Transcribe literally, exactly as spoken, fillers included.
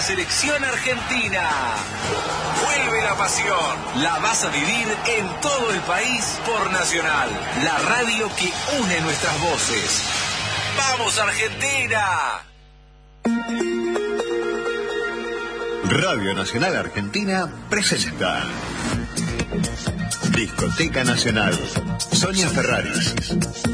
selección argentina. Vuelve la pasión. La vas a vivir en todo el país por Nacional, la radio que une nuestras voces. ¡Vamos, Argentina! Radio Nacional Argentina presenta Discoteca Nacional. Sonia Ferraris.